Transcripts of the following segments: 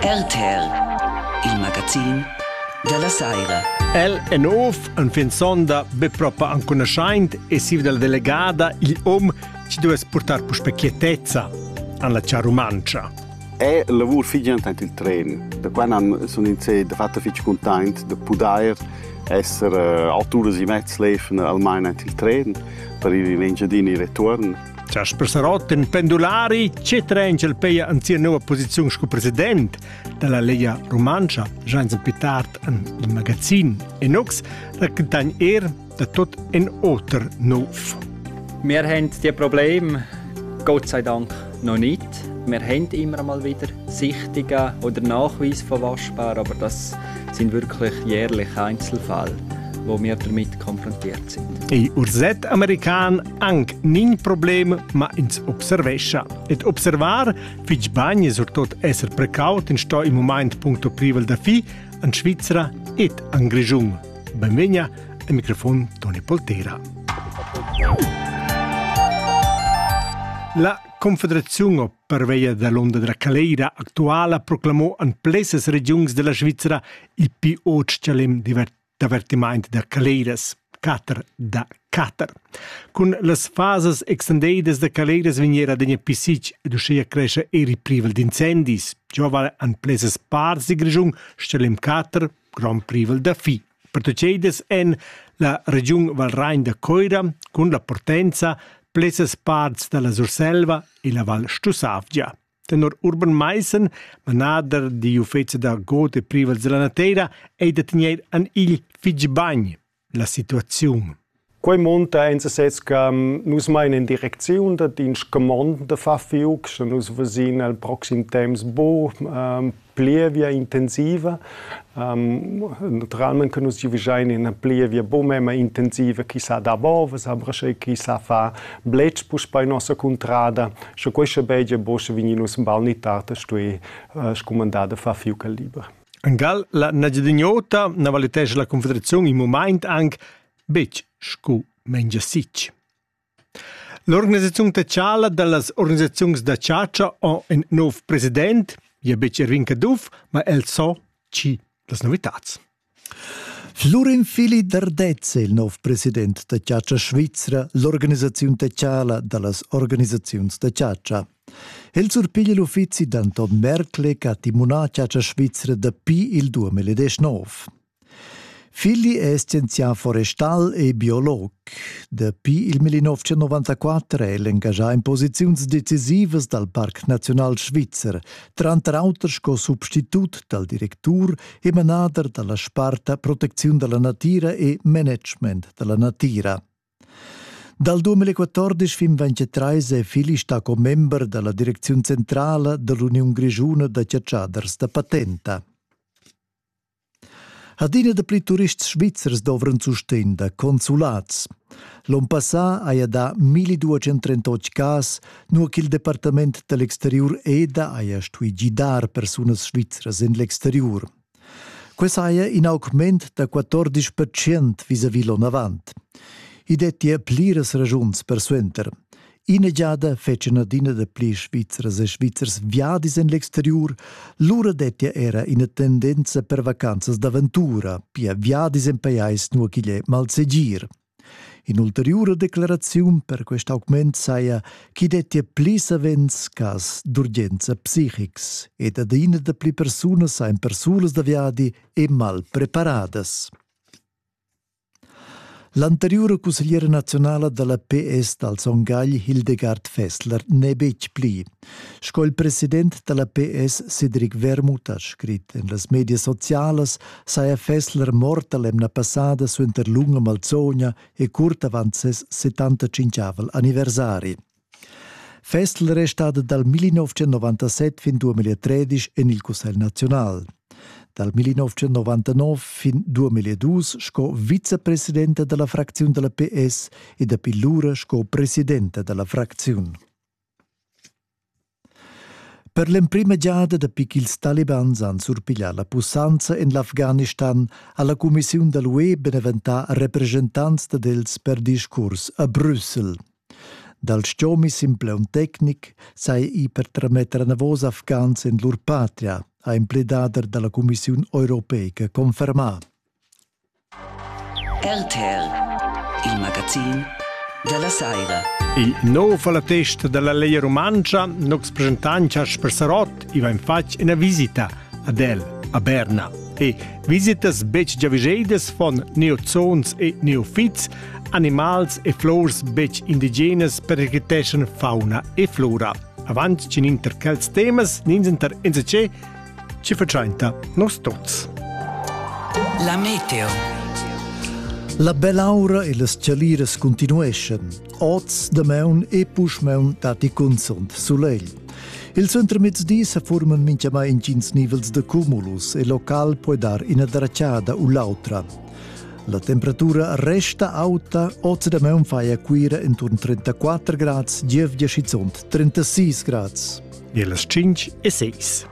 RTR, il magazin della Saira. El è nuovo, un fin sonda, be proprio un conoscente e si della delegata, il ci deve portare per specchietezza alla Ciarumancia. È il lavoro figliante il treno. Da quando sono in sé, da fatto figlio contento di poter essere 8 ore e mezzo leven almeno il treno per i vengiadini in ritorno. C'è spessarot in pendolari, c'è il peia anzia nuova posizione come presidente della Lega Romancia, Jean Pitart il magazin e Nox raccontan da tot in otter nov. Wir haben die Probleme, Gott sei Dank, noch nicht. Wir haben immer mal wieder Sichtungen oder Nachweise von Waschbär, aber das sind wirklich jährlich Einzelfälle, wo wir damit konfrontiert sind. I urset american anche nin problem, ma ins observescha. Et observar, fich bagni sur tot esser precaut in sto im moment punto privel da fi, an Svizzera et an Grigiun. Benvegna, al microfon Toni Poltera. La Confederazione per via dell'onda della Caleira attuale proclamò in plesses regions della Svizzera il più occialem divertimento da Caleiras, Cater da Cater. Con le fases extendidas da Caleiras veniera degna pisic ed uscea cresce eri privel d'incendis. Giova in plesses parts di Grigiun scelem Cater, gran privel da fi. Per tucedes en la region Valrain da Coira, con la Portenza, plesses parts della Surselva e la Val Stussavgia. Tenor Urban Meissen, manader di ufficio da Gote Privels della Natera, e da tenere an il Figibagn la situazione. Quei monta enses che nus mai in direzione da dins command da fa fiux, nus vesin al proxim temps bo plevia intensiva. Naturalmente nus givijain in plevia bo mema intensiva chi sa da bovas, aber chi sa fa blech pus bei nossa contrada. Scho questa beige bo vinus bal nitata stoi scomandada fa fiu caliber. Angal la nagedignota na valitesce la Confederazione in moment anche bec scu mengia sitch. L'organizzazione tecciala delle organizzazioni da Ciaccia ha un nuovo presidente, ja bec Erwin Kaduf, ma el so ci las novitats. Florin Fili Dardezze, il nuovo presidente da Ciaccia Svizzera, l'organizzazione tecciala delle organizzazioni da Ciaccia. El surpiglia l'uffizi d'Anton Merkle che timunà Ciaccia Svizzera da Pi il 2019. Fili è scienziato forestal e biolog. Da Pi il 1994 è engagiato in posizioni decisive dal Parc Nazional Svizzer, tra l'altro come substituto dal direttore e manager della Sparta Protezione della Natura e Management della Natura. Dal 2014 fino al 2023 Fili sta come membro della direzione centrale dell'Unione Grigiuna da Ciacciaders da Patenta. Adina de pli turists svizzers dovran sustain da consulats. L'on passà aia da 1238 cas, nu che il Departament dell'Exterior eda aia stui gidar personas svizzeras in l'exterior. Questa aia in augment da 14% vis-à-vis l'on avant. Idetia plires ragiuns per suenter. Inegiada fecena adina de pli svizzeras e svizzers viadis in l'exterior, l'ura detia era in tendenza per vacanzas d'avventura, pia viadis in paiais nu ch'iglie malsegir. In ulteriore declarazione per questo augment saia chi detia pli savens cas d'urgenza psichics ed adina de pli personas sain persulas da viadi e mal preparadas. L'anteriore consigliere nazionale della PS dal Songagli, Hildegard Fessler, ne bec pli. Sco il presidente della PS, Cedric Vermut, ha scritto in les media sociales, saia Fessler morta l'emna passada su interlunga malzogna e curta avant ses 75 anniversari. Fessler è stata dal 1997 fin 2013 in il Consiglio nazionale. Dal 1999 fin 2012 sco vicepresidente della frazione della PS e da pillura sco presidente della frazione. Per l'emprima giada da pichils talibans han surpiglià la pussanza in l'Afghanistan alla Commissione dell'UE beneventà rappresentanza dels per discurs a Brussel. Dal stiomi simple un tecnic sai i per tramettere una voce afghans in lur patria, ha in pledader dalla Commissione Europea che conferma. RTL, il magazin della Saira. Il nuovo alla testa della Leia Romancia, nox presentant Jasper Sarot, i va infatti una visita ad El, a Berna. E visitas bec giavigedes von neozons e neofits, animals e flors bec indigenes per riqueteschen fauna e flora. Avant ci ninter quels temas, ninzenter enzace, ci faccianta nos tots. La meteo. La bell'aura e le scialires continueschen. Oz de meun e push meun dati consont sull'egl. Il centro mezzdi se forman mincha mai in 5 nivels de cumulus e local può dar in adracciada o l'autra. La temperatura resta alta, oz de meun faia cuira intorno 34 grads, gievgia schizont 36 grads. E las 5 e 6.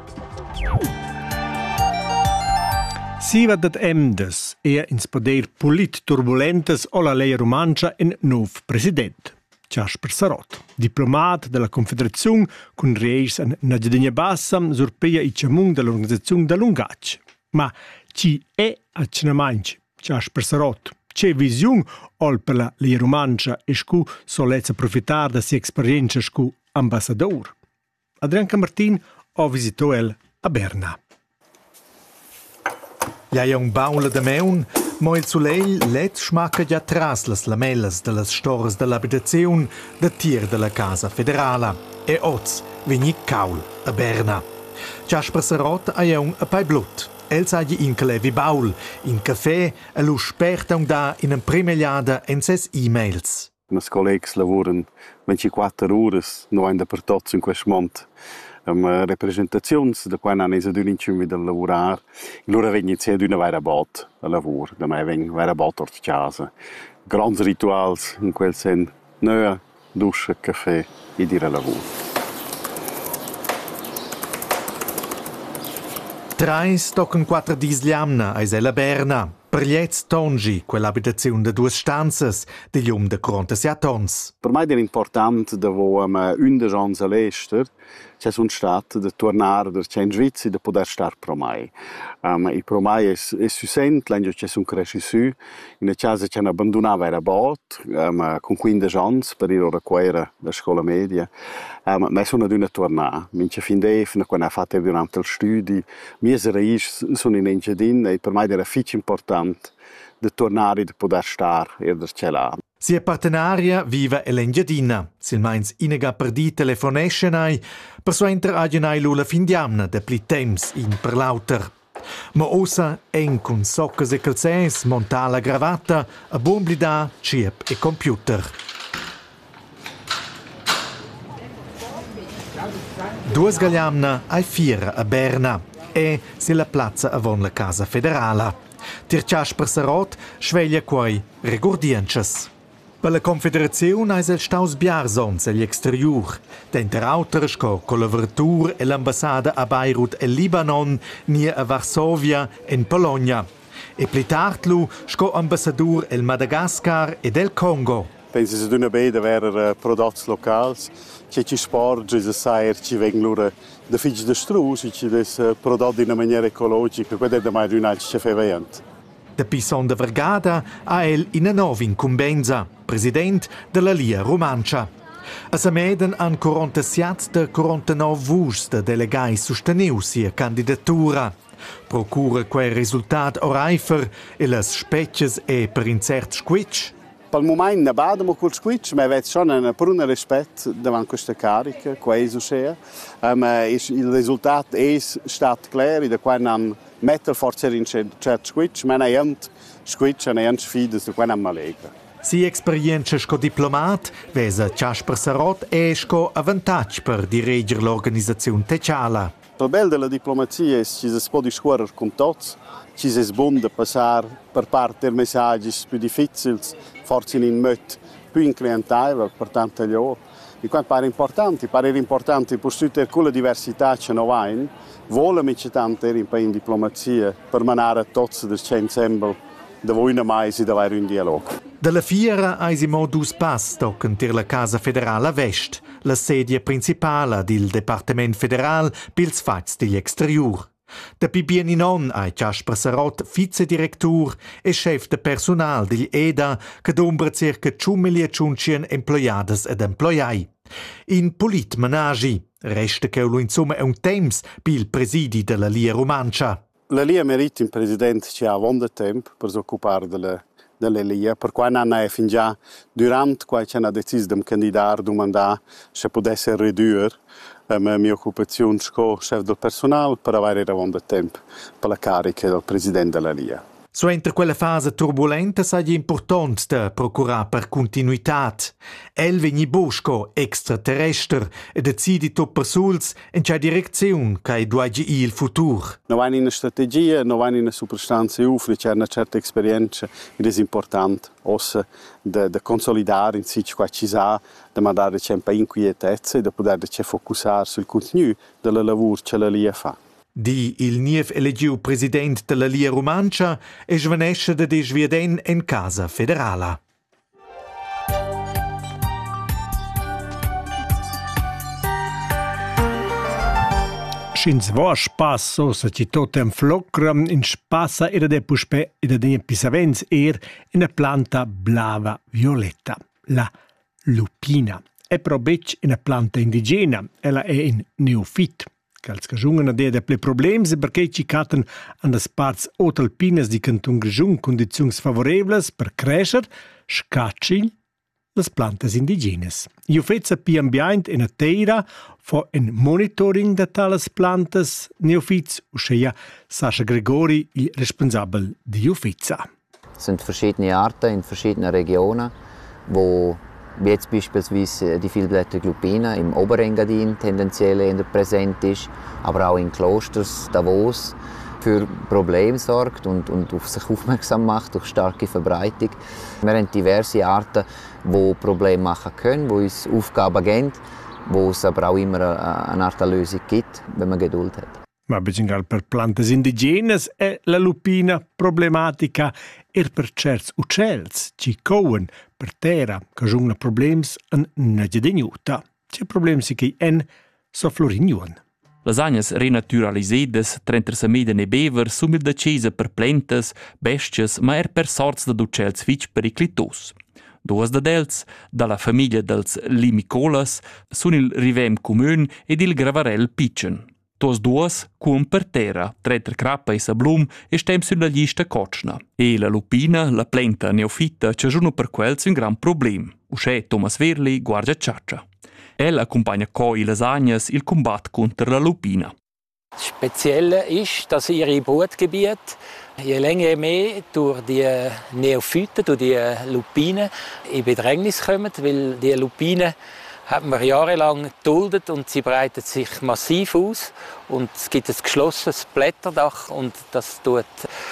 Si va dat emdes e ins poder polit turbulentes o la Leia Romancia en nov president. Jasper Sarot, diplomat della Confederazione con reis en Nagiadegna Bassa, surpia i ciamung dell'organizzazione da Lungac. Ma ci è a Cinamainci, Jasper Sarot? C'è visione ol per la Leia Romancia e scu solezza approfitar da si esperienza scu ambassador? Adrianca Martin ho visitato el a Berna. Ja è un baule de meun, mo il soleil let schmacca già tras las lamellas de las storas dell'abitazione de tir della Casa Federala. E oz vegni caul a Berna. Jasper Sarot ha un pai blut. El saggi in calevi baul, in caffè, e lo sperta un da in un premeliada en ses e-mails. Mes collegs lavoran 24 ores, no ainda per tots in questo momento. Rappresentazioni da quando hanno esato l'incime del lavorare, loro vengono ad una vera botta a lavoro, da me vengono una vera botta a casa. Grandi rituali in quel senso, nöa, duscia, caffè e dire lavoro. Trais toccano 4 dis liamna a Isella Berna. Per liez tongi quell'abitazione de 2 stanzas degli de 47 tons. Per me è importante che una chance all'estero c'è un stato di tornare in Svizzera e di poter stare per me. E per me è successente, c'è un cresci su, in casa c'è abbandonato la botte con 15 anni per ir a quella della scuola media. Ma sono di una tornata. Mince fin d'efna, quando ho fatto durante il studio, mie raici sono in Engiadin e per me era fici importante di tornare e di poter stare e di celare. Sia partenaria viva l'Engiadina. Sil meins inega per di telefoneschenai, per so enter agenai lula fin diamna de pli temps in per lauter. Ma ossa en con soccas e calzès, montala gravatta, a bomblida, chip e computer. Duas gagliamna ai fiera a Berna e se la plazza avon la Casa Federala. Tir Jasper Sarot sveglia quai regordienches. Per la Confederazione è il staus biarsons agli exterior. Denter auter sco collaboratur e l'ambassada a Beirut e Libanon, nie a Varsovia in Polonia. E pli tartlu sco ambassador el Madagascar e del Congo. Penso che una bene avere prodotti locali, che ci sporge e sai ci vengono da figli di strus, ci des prodotti in una maniera ecologica, questo è da mai una ci fa vento. De Pison de Vergada ha el in nova incumbenza, president della Lia Romancia. A Sameden han 47 de 49 vus de delegai sosteniu sia candidatura. Procura quel risultat oreifer e las spetches e per incert squitch. Per il momento non abbiamo quel squitch, ma avete già un primo rispetto davanti a questa carica, questo sia. Il risultato è stato chiaro, da quando hanno messo forse in certo squitch, ma non è squitch, non è sfida, da quando hanno lega. Si esperienza sco diplomat, vesa Jasper Sarot e sco avantage per dirigere l'organizzazione teciala. Il bello della diplomazia è che ci si può discorrere con tutti, ci si è buono di passare per parte dei messaggi più difficili, forse in un modo più inclientevole per tanti loro. E questo pare importante per tutte quelle diversità che noi abbiamo, vuole tanto in diplomazia per manare tutti insieme da voi mai si deve avere un dialogo. Dalla fiera eisimo dus pass toccano tir la Casa Federala Vest, la sedia principale del Departement Federal pils fats degli exterior. Da Bibieni non ai Ciaspar Sarot, vicedirectur e chef de personal degli EDA, che dombra circa 2.500.000 emploiades ed emploiai. In politmenagi, resta che lo insomma è un temps pil presidi della Lia Romancia. La Lia merita un presidente che ha buon tempo per si occupare della Lia, per cui non è fin già durante quando c'è una decisione di candidare, domandare se potesse ridurre la mia occupazione come chef del personale per avere buon tempo per la carica del presidente della Lia. So entre quella fase turbulenta sai important de procurar per continuitat. El vegni busco extraterrestre e decidi to per suls in c'è direzione che duagi il futur. Non va in una strategia, non va in una superstanza ufri, c'è una certa esperienza ed è importante ossa de consolidare in sich qua ci sa, de mandare c'è un po' inquietezza e de poter focusare sul contenuto della lavoro che la Lia fa. Di il niev elegiu president della Lia Romancia e svanesce de desviaden en Casa Federala. Schins war spasso sa ci tot en flocram in spassa era de puspe e de pisavens in una planta blava violetta, la lupina. E probec in una planta indigena, ella è in neofit. Als Gajungen a de ple problems perché ci caten an das parts otalpines di Canton Grischun condizions favorebles per crescer, scacci las plantas indigenes. Io fezza pi ambient in a teira fo en monitoring de talas plantas neofits, usceia Sascha Gregori, il responsabel di Ufizza. Es sind verschiedene Arten in verschiedenen Regionen, wo wie jetzt beispielsweise die vielblättrige Lupine im Oberengadin tendenziell eher präsent ist, aber auch in Klosters, Davos, für Probleme sorgt und auf sich aufmerksam macht durch starke Verbreitung. Wir haben diverse Arten, die Probleme machen können, die uns Aufgaben geben, wo es aber auch immer eine Art Lösung gibt, wenn man Geduld hat. Ma bisogna per plantas indigenes è la lupina problematica per certs uccells ci couen per terra che giungna problems an nagedenuta. C'è problems che en so florinjuan. Las agnas renaturalisedas, trentersameden e bever, sumil decisa per plantas, bestias, ma per sorts de uccells fitch periclitos. Duas de dels, dalla famiglia dels limicolas, sun il rivem commun ed il gravarel pitchen. Tos duas cuon per terra, tretter crappa e sablum e stem sulla lista cocna. E la lupina, la planta neofita, ci giuno per quels un gran problem. Usce Thomas Verli guarda ciaccia. El accompagna coi las agnas il combat contro la lupina. Speziell ist, dass ihre Brutgebiete je länger je mehr durch die Neophyten, durch die Lupinen in Bedrängnis kommen, weil die Lupinen haben wir jahrelang geduldet und sie breitet sich massiv aus und es gibt ein geschlossenes Blätterdach und das tut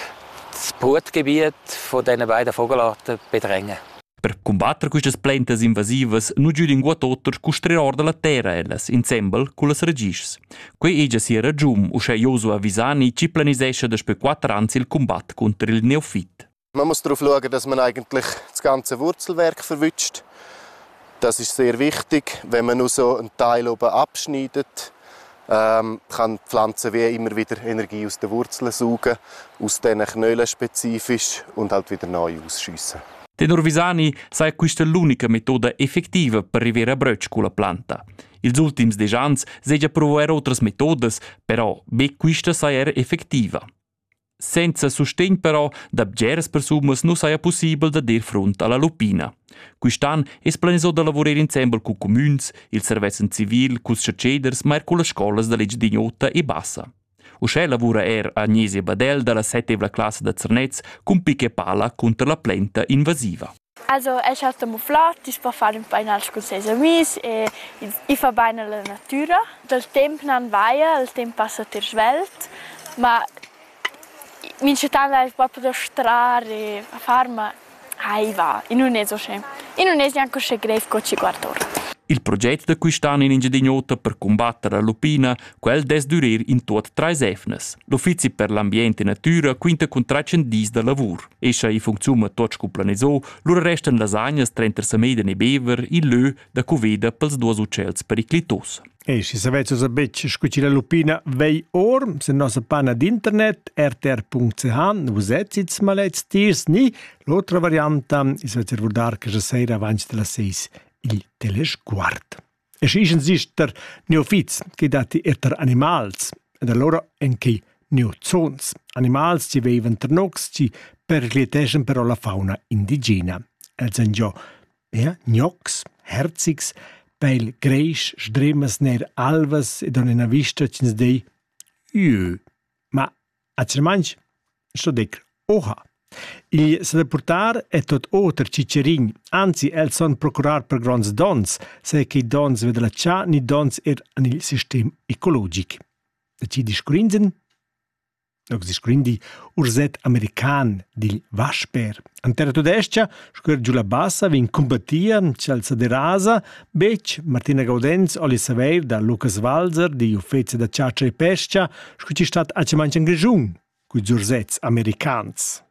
das Brutgebiet von diesen beiden Vogelarten bedrängen. Per combattere queste plantas invasivas, non giudin guatotter custreror della terra ellas, insieme con le regis. Qui ega si ragium, usce Joshua Visani ci planisesce da spe 4 anni il combat contro il neofit. Man muss darauf schauen, dass man eigentlich das ganze Wurzelwerk verwünscht. Das ist sehr wichtig. Wenn man nur so einen Teil oben abschneidet, kann die Pflanze wie immer wieder Energie aus den Wurzeln saugen, aus diesen Knollen spezifisch und halt wieder neu ausschiessen. Tenor Visani sa questa l'unica metoda effettiva per rivere a brötsch con la planta. Ils ultims 10 ans seja provar otras metodas, però be questa sa era effettiva. Senza sustegn però da bgeres persumas non saia possibile da dir front alla lupina. Quistan es planeso da lavorare insieme con communs, il servizio civil, con scaceders, ma con le scuolas da legge dignota e bassa. Usce lavora Agnese Badel dalla 7ª classe da Zernez con picche pala contro la planta invasiva. Also, è stato muflato, si può fare un paio con sesamis e fa bene la natura. Del tempo non vaia, il tempo passa per svelt, ma min città è proprio da strare e fare, ma va, e non è so scemo. E non è neanche così grave che ci guardo. Il progetto da quest'anno in Ingedignota per combattere la lupina, quel des durer in tutte 3 efnes. L'Uffizi per l'ambiente e natura quinta con 300 dis da lavoro. Esce i funziona tots cu planeso, loro restan lasagnas 30 sameden e bever, il lö da coveda pels 2 uccells periclitos. E se sapete cosa becce scucci la lupina vei or, se nostra pana d'internet rtr.ch, usetzits malets tirs ni, l'altra varianta, is vecer vurdar che sera avanti della 6 il telesguard. E schissen sister neofiz, che dati etter animals, ed allora anche neozons, animals ci viven ternox, ci perglieteschen però la fauna indigena. Els en giò, gnocs, herzigs, peil greisch, stremas ner alvas e don in a vista cins dei ma a cermanch sto dec oha. Il se de portar è tot oter ciccerin, anzi el son procurar per grons dons, se che dons vede la cia ni dons an il sistem ecologic. Da ci discurinzen Ox discurin urset american di Vaspers. An terra tudescia, scuer giù la bassa, vin combattia, Celsa de Rasa, Bec, Martina Gaudenz, Oli Saveir, da Lucas Walser, di Uffezze da Ciaccia e Pescia, scuci stat a Cemancia in Grigiun, cui ursets americans.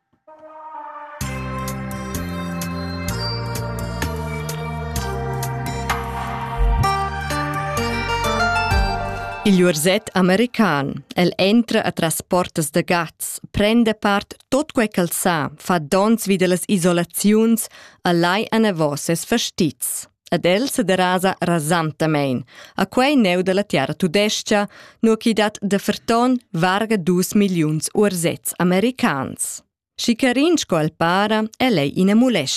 Il urset american, el entra a trasportas de gats, prende part tot quei ch'el sa, fa dons vid las isolaziuns, a lai anavosses fastits. Ad el se derasa rasantamein, a quei neu de la tiara tudescia, nu chi dat de ferton varga 2 miliuns ursets americans. Schicarinschco al para e lei ina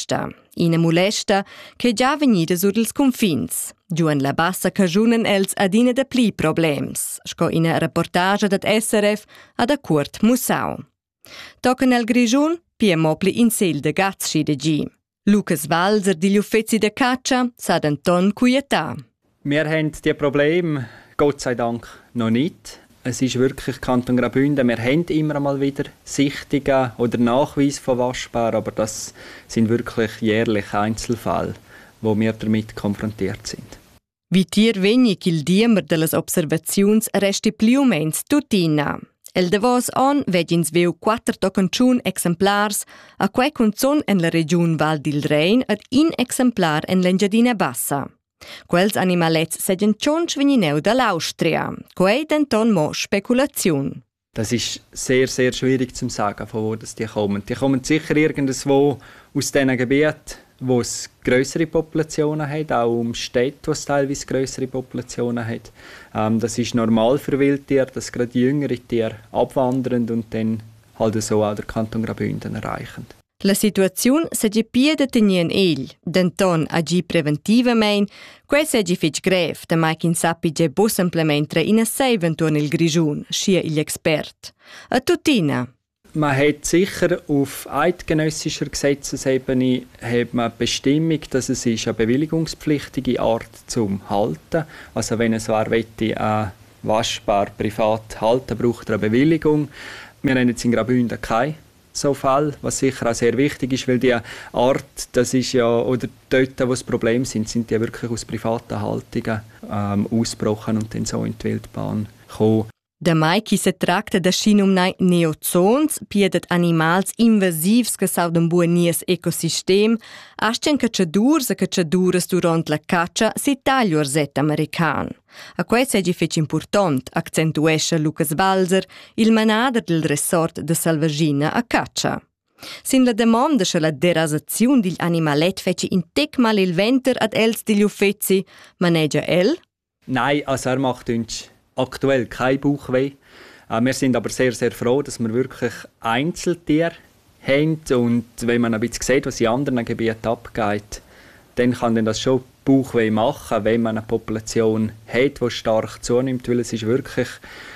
molesta che già venida sur ils confins. Giuan la bassa cagiunen els adina de pli problems, sco ina reportage dat SRF ad a Kurt Mussau. Tocan el Grigiun, pia mopli in sel de gats scide gi. Lucas Walser di Uffezzi de Caccia sa d'Anton Cuietà. Wir haben die Probleme, Gott sei Dank, noch nicht. Es ist wirklich Kanton Graubünden. Wir haben immer mal wieder Sichtungen oder Nachweise von Waschbären, aber das sind wirklich jährlich Einzelfälle, wo wir damit konfrontiert sind. Wie tier wenig il diemer de las observaziuns resti pliu mens tutina. El davos on vegins veu 4 tocanciun exemplars, a quei cunzon en la regiun Val d'Il Rein ad in exemplar en l'Engiadina Bassa. Quels animalets segen tschonsch venineu dall'Austria. Quei denton mo Spekulation. Das ist sehr, sehr schwierig zu sagen, von wo die kommen. Die kommen sicher irgendwo aus diesen Gebieten, wo es grössere Populationen hat, auch Städte, wo es teilweise grössere Populationen hat. Das ist normal für Wildtiere, dass gerade die jüngeren Tiere abwandern und dann halt so auch der Kanton Graubünden erreichen. La situaziun segi pia de tenien el, denton agi preventivamein, quei segi fich grev, da mai kin sappi ge bo simplemente in a seiventuan il Grigiun, schia il expert. A tutina. Man hat sicher auf eidgenössischer Gesetzesebene hat man die Bestimmung, dass es ist eine bewilligungspflichtige Art zum Halten. Also wenn es wer wette einen Waschbär privat halten, braucht er eine Bewilligung. Wir haben jetzt in Graubünden keinen so Fall, was sicher auch sehr wichtig ist, weil die Art, das ist ja, oder dort, wo es Probleme sind die wirklich aus privaten Haltungen ausgebrochen und dann so in die Wildbahn gekommen. Da mai chi se tracta da scinumnai neozons, piedet animals invasivs che sauden buonies ecosystem, ascen cacciaduras durant la caccia si taglia urset american. A quei segi fec important, accentuesce Lucas Walser, il manader del resort de Salvagina a Caccia. Sin la demanda che la derasaziun dil animalet fece in tec mal il venter ad els digli uffezzi, manegia el? Nein, also macht uns aktuell kein Bauchweh. Wir sind aber sehr, sehr froh, dass wir wirklich Einzeltiere haben. Und wenn man ein bisschen sieht, was in anderen Gebieten abgeht, dann kann das schon Bauchweh machen, wenn man eine Population hat, die stark zunimmt. Weil es ist wirklich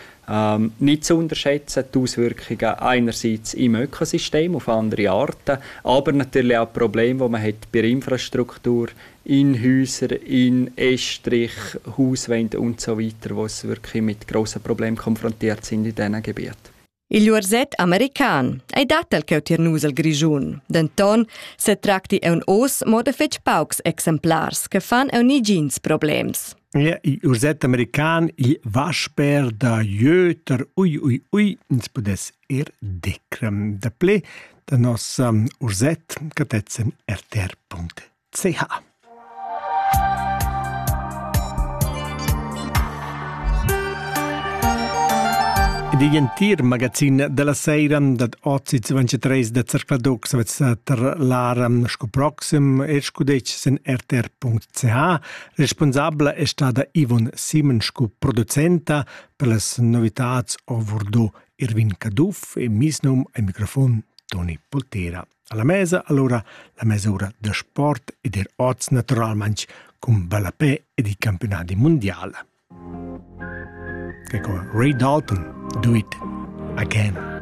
nicht zu unterschätzen, die Auswirkungen einerseits im Ökosystem auf andere Arten, aber natürlich auch Probleme, die man hat bei der Infrastruktur, in Häusern, in Estrich, Hauswänden und so weiter, wo es wirklich mit grossen Problemen konfrontiert sind in diesen Gebieten. Il urset american, ei datel che tirnus al Grigiun. Denton se tracti un os moda fec paucs exemplars che fan un igins problems. Ja, il urset american, il Vaspers da Jöter, ui, ins podes decrem da ple, da nos urset catetzen rtr.ch. Di Gentir, magazin della Seira, dat 8:23 de Cercladox, ter l'aram sco proxim, scudec sen rtr.ch. Responsabile è stata Ivon Simon sco producenta per las novitats o vordo Irvin Caduf e misnum ai microfon Toni Poltera. Alla mesa, allora, la mesura de sport e der oz naturalmente con Balapè e di campionati mondiali. Ray Dalton, Do It Again.